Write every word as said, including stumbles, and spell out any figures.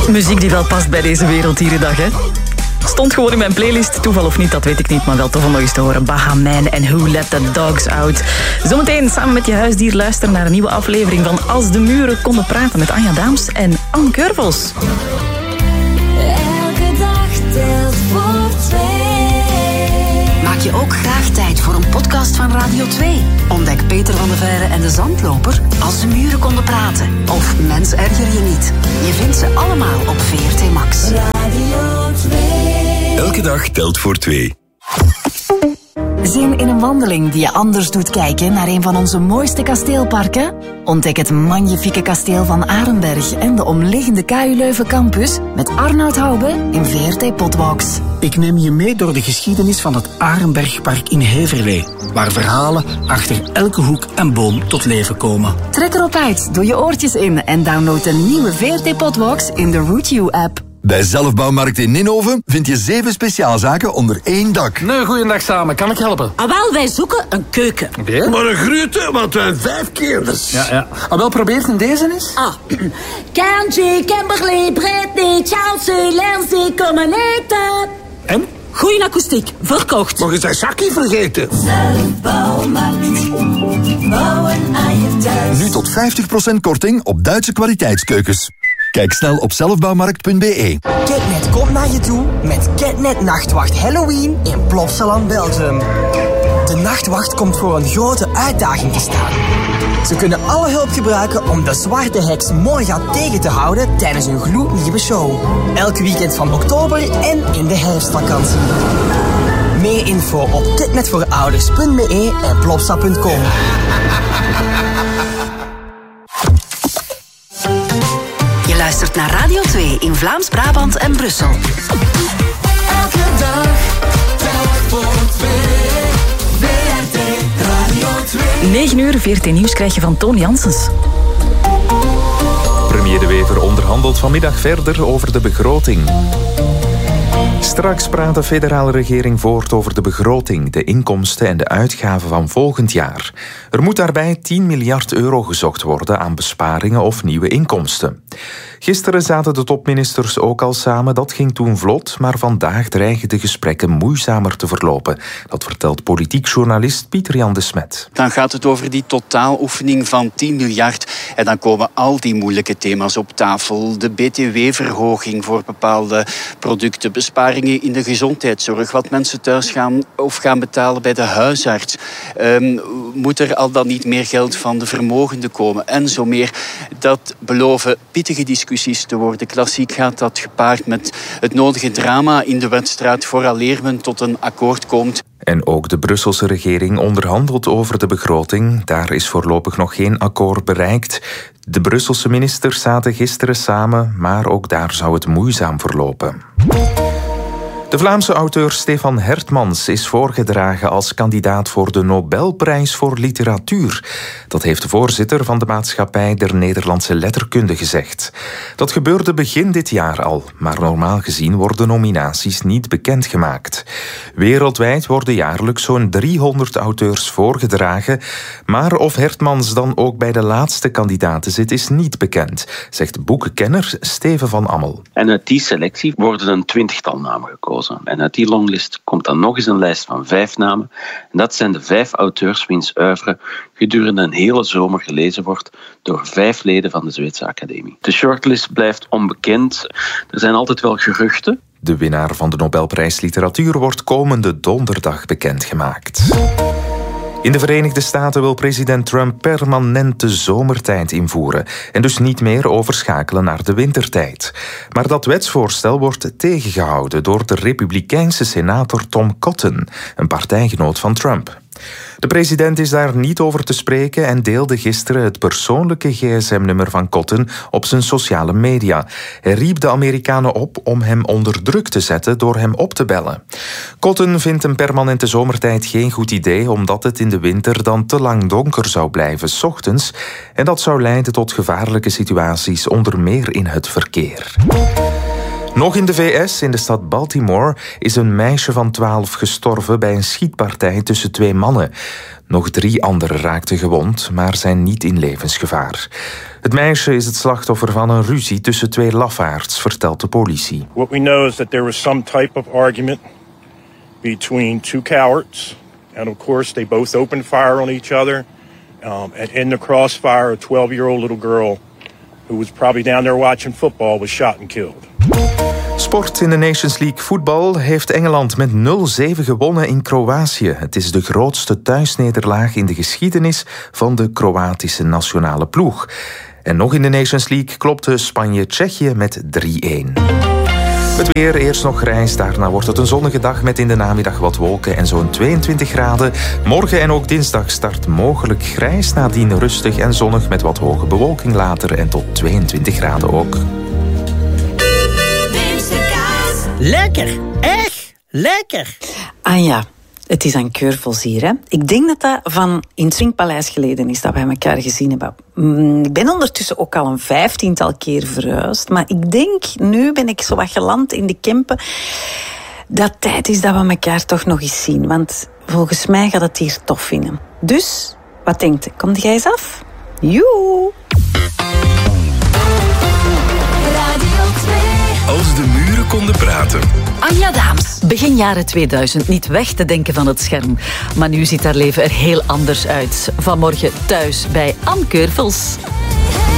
Muziek die wel past bij deze Werelddierendag, hè? Stond gewoon in mijn playlist. Toeval of niet, dat weet ik niet, maar wel tof om nog eens te horen. Bahaman en Who Let the Dogs Out. Zometeen samen met je huisdier luisteren naar een nieuwe aflevering van Als de Muren Konden Praten met Anja Daams en Anne Keurvels. Elke dag telt voor twee. Maak je ook graag tijd voor een podcast van Radio twee? Ontdek Peter van de Veire en de Zandloper Als de Muren Konden Praten. Of Mens erger je niet. Je vindt ze allemaal op V R T Max. Radio twee. Elke dag telt voor twee. Zin in een wandeling die je anders doet kijken naar een van onze mooiste kasteelparken? Ontdek het magnifieke kasteel van Arenberg en de omliggende K U Leuven campus met Arnoud Hoube in V R T Podwalks. Ik neem je mee door de geschiedenis van het Arenbergpark in Heverlee, waar verhalen achter elke hoek en boom tot leven komen. Trek erop uit, doe je oortjes in en download de nieuwe V R T Podwalks in de Route U app. Bij Zelfbouwmarkt in Ninhoven vind je zeven speciaalzaken onder één dak. Nee, goeiedag samen. Kan ik helpen? Ah, wel, wij zoeken een keuken. Oké. Maar een grote, want wij hebben vijf kinders. Ja, ja. Ah, wel, probeert in deze eens? Ah, Kentje, Kimberly, Britney, Chelsea, Lindsay, kom en eten. En? Goeie akoestiek, verkocht. Mag je zijn zakje vergeten? Zelfbouwmarkt. Bouwen aan je thuis. Nu tot vijftig procent korting op Duitse kwaliteitskeukens. Kijk snel op zelfbouwmarkt punt b e. Catnet komt naar je toe met Catnet Nachtwacht Halloween in Plopsaland Belgium. De Nachtwacht komt voor een grote uitdaging te staan. Ze kunnen alle hulp gebruiken om de zwarte heks Morga tegen te houden tijdens een gloednieuwe show. Elk weekend van oktober en in de herfstvakantie. Meer info op catnetvoorouders punt b e en plopsa punt com. Je luistert naar Radio twee in Vlaams-Brabant en Brussel. Elke dag telt voor twee. V R T Radio twee. negen uur, V R T Nieuws krijg je van Toon Janssens. Premier De Wever onderhandelt vanmiddag verder over de begroting. Straks praat de federale regering voort over de begroting, de inkomsten en de uitgaven van volgend jaar. Er moet daarbij tien miljard euro gezocht worden aan besparingen of nieuwe inkomsten. Gisteren zaten de topministers ook al samen, dat ging toen vlot, maar vandaag dreigen de gesprekken moeizamer te verlopen. Dat vertelt politiek journalist Pieter-Jan de Smet. Dan gaat het over die totaaloefening van tien miljard en dan komen al die moeilijke thema's op tafel. De B T W-verhoging voor bepaalde producten, besparingen in de gezondheidszorg, wat mensen thuis gaan of gaan betalen bij de huisarts. Um, moet er al dan niet meer geld van de vermogenden komen en zo meer. Dat beloven pittige discussies te worden. Klassiek gaat dat gepaard met het nodige drama in de wedstrijd vooraleer men tot een akkoord komt. En ook de Brusselse regering onderhandelt over de begroting. Daar is voorlopig nog geen akkoord bereikt. De Brusselse ministers zaten gisteren samen, maar ook daar zou het moeizaam verlopen. De Vlaamse auteur Stefan Hertmans is voorgedragen als kandidaat voor de Nobelprijs voor Literatuur. Dat heeft de voorzitter van de Maatschappij der Nederlandse Letterkunde gezegd. Dat gebeurde begin dit jaar al, maar normaal gezien worden nominaties niet bekendgemaakt. Wereldwijd worden jaarlijks zo'n driehonderd auteurs voorgedragen, maar of Hertmans dan ook bij de laatste kandidaten zit is niet bekend, zegt boekenkenner Steven van Ammel. En uit die selectie worden een twintigtal namen gekozen. En uit die longlist komt dan nog eens een lijst van vijf namen. En dat zijn de vijf auteurs wiens oeuvre gedurende een hele zomer gelezen wordt door vijf leden van de Zweedse Academie. De shortlist blijft onbekend. Er zijn altijd wel geruchten. De winnaar van de Nobelprijs Literatuur wordt komende donderdag bekendgemaakt. In de Verenigde Staten wil president Trump permanente zomertijd invoeren en dus niet meer overschakelen naar de wintertijd. Maar dat wetsvoorstel wordt tegengehouden door de Republikeinse senator Tom Cotton, een partijgenoot van Trump. De president is daar niet over te spreken en deelde gisteren het persoonlijke gsm-nummer van Cotton op zijn sociale media. Hij riep de Amerikanen op om hem onder druk te zetten door hem op te bellen. Cotton vindt een permanente zomertijd geen goed idee, omdat het in de winter dan te lang donker zou blijven 's ochtends en dat zou leiden tot gevaarlijke situaties, onder meer in het verkeer. Nog in de V S, in de stad Baltimore, is een meisje van twaalf gestorven bij een schietpartij tussen twee mannen. Nog drie anderen raakten gewond, maar zijn niet in levensgevaar. Het meisje is het slachtoffer van een ruzie tussen twee lafaards, vertelt de politie. What we know is that there was some type of argument between two cowards. And of course, they both opened fire on each other. Um, and in the crossfire, a twelve-year-old little girl who was probably down there watching football was shot and killed. Sport in de Nations League voetbal heeft Engeland met nul zeven gewonnen in Kroatië. Het is de grootste thuisnederlaag in de geschiedenis van de Kroatische nationale ploeg. En nog in de Nations League klopte Spanje-Tsjechië met drie-een. Het weer, eerst nog grijs, daarna wordt het een zonnige dag met in de namiddag wat wolken en zo'n tweeëntwintig graden. Morgen en ook dinsdag start mogelijk grijs, nadien rustig en zonnig met wat hoge bewolking later en tot tweeëntwintig graden ook. Lekker, echt lekker. Anja, het is aan Keurvels hier. Hè? Ik denk dat dat van in het Swingpaleis geleden is dat wij elkaar gezien hebben. Ik ben ondertussen ook al een vijftiental keer verhuisd. Maar ik denk, nu ben ik zo wat geland in de Kempen, dat het tijd is dat we elkaar toch nog eens zien. Want volgens mij gaat het hier tof vinden. Dus, wat denkt u? Komt jij eens af? Joe! Als de muren konden praten. Anja Daams, begin jaren tweeduizend niet weg te denken van het scherm. Maar nu ziet haar leven er heel anders uit. Vanmorgen thuis bij Anne Keurvels.